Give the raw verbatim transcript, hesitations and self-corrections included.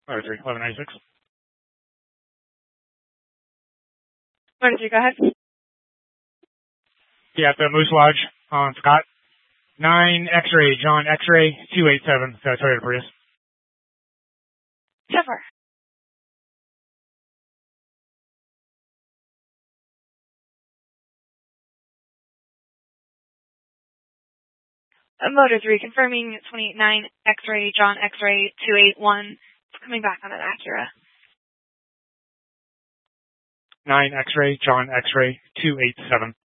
Motor three, eleven ninety-six. Motor three, go ahead. Yeah, at the Moose Lodge on Scott. nine X-ray, John X-ray, two eight seven, the Toyota Prius. Trevor. Uh, Motor three, confirming twenty-eight nine X-ray, John X-ray, two eight one. Coming back on an Acura. nine X-ray, John X-ray, two eight seven.